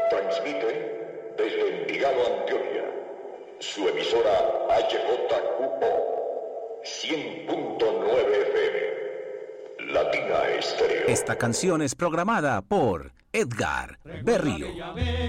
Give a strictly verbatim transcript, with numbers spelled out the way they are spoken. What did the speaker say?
Transmite desde Envigado, Antioquia, su emisora H J Q O cien punto nueve F M, Latina Estéreo. Esta canción es programada por Edgar Berrío.